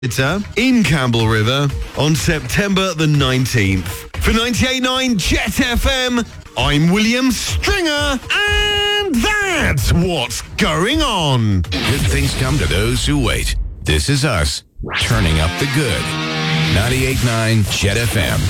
in Campbell River on September the 19th. For 98.9 Jet FM, I'm William Stringer, and that's what's going on. Good things come to those who wait. This is us, turning up the good. 98.9 Jet FM.